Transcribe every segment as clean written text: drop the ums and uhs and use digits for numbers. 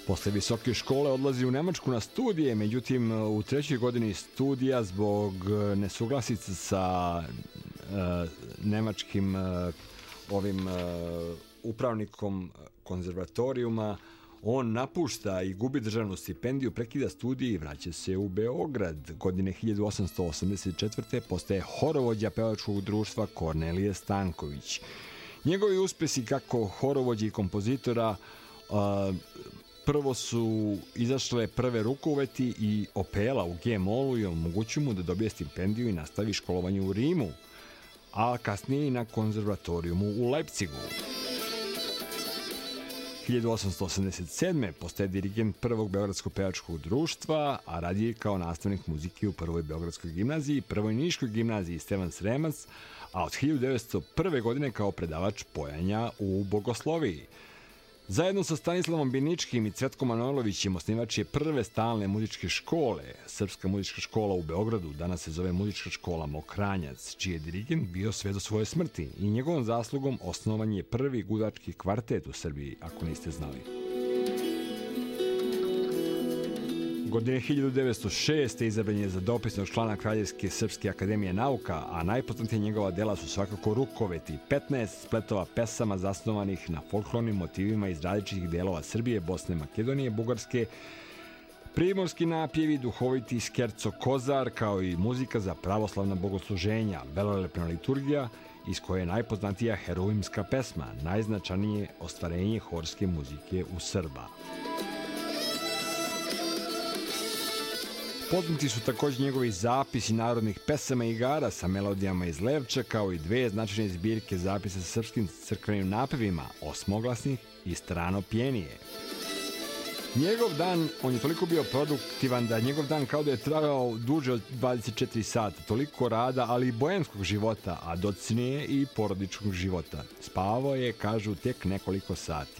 Posle visoke škole odlazi u Nemačku na studije, međutim u 3. godini studija zbog nesuglasica sa nemačkim upravnikom konzervatorijuma, on napušta i gubi državnu stipendiju, prekida studije i vraća se u Beograd. Godine 1884. postaje horovođa pevačkog društva Kornelije Stanković. Njegovi uspesi kako horovođe i kompozitora, prvo su izašle prve rukoveti i opela u G-molu i omogućuju mu da dobije stipendiju i nastavi školovanje u Rimu, a kasnije i na konzervatorijumu u Leipzigu. 1887. postaje dirigent prvog Beogradskog pevačkog društva, a radi kao nastavnik muzike u prvoj Beogradskoj gimnaziji, prvoj Niškoj gimnaziji Stevan Sremac, a od 1901. godine kao predavač pojanja u bogosloviji. Zajedno sa Stanislavom Biničkim i Cvetkom Manojlovićem osnivač je prve stalne muzičke škole. Srpska muzička škola u Beogradu danas se zove Muzička škola Mokranjac, čiji je dirigent bio sve do svoje smrti i njegovom zaslugom osnovan je prvi gudački kvartet u Srbiji, ako niste znali. Godine 1906. izabran je za dopisnog člana Kraljevske srpske akademije nauka, a najpoznatije njegova dela su svakako rukoveti, 15 spletova pesama zasnovanih na folklornim motivima iz različitih delova Srbije, Bosne, Makedonije, Bugarske, primorski napjevi, duhoviti skerco Kozar, kao i muzika za pravoslavna bogosluženja, velelepna liturgija, iz koje je najpoznatija heroimska pesma, najznačajnije ostvarenje horske muzike u Srba. Poznati su također njegovi zapisi narodnih pesama i igara sa melodijama iz Levča, kao i dve značajne zbirke zapisa sa srpskim crkvenim napevima, osmoglasnih i stranopjenije. Njegov dan, on je toliko bio produktivan da njegov dan kao da je trajao duže od 24 sata, toliko rada, ali i boemskog života, a docnije i porodičkog života. Spavao je, kažu, tek nekoliko sati.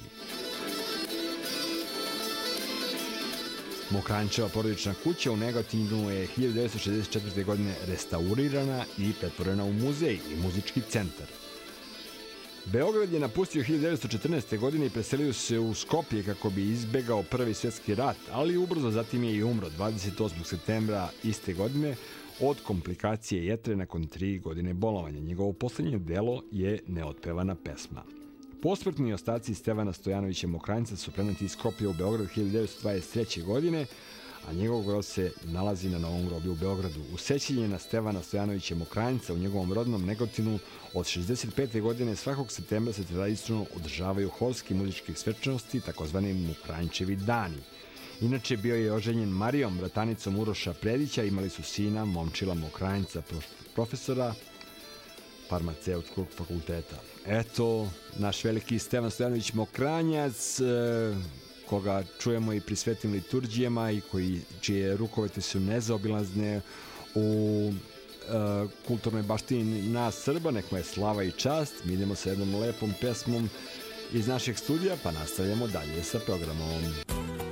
Mokranjčeva porodična kuća u Negotinu je 1964. godine restaurirana i pretvorena u muzej i muzički centar. Beograd je napustio 1914. godine i preselio se u Skopje kako bi izbegao Prvi svjetski rat, ali ubrzo zatim je i umro 28. septembra iste godine od komplikacije jetre nakon 3 godine bolovanja. Njegovo poslednje delo je neotpevana pesma. Posmrtni ostaci Stevana Stojanovića Mokranjca su preneti iz Skopje u Beograd 1923. godine, a njegov grob se nalazi na Novom groblju u Beogradu. U sećanje na Stevana Stojanovića Mokranjca u njegovom rodnom Negotinu od 65. godine svakog septembra se tradicionalno održavaju horske muzičke svečanosti, takozvani Mokranjčevi dani. Inače, bio je oženjen Marijom, bratanicom Uroša Predića, imali su sina Momčila Mokranjca, profesora farmaceutskog fakulteta. Eto, naš veliki Stevan Stojanović Mokranjac, koga čujemo i pri svetim liturgijama i čije rukovete su nezaobilazne u kulturnoj baštini nas Srba, nek mu je slava i čast. Mi idemo sa jednom lepom pesmom iz našeg studija, pa nastavljamo dalje sa programom.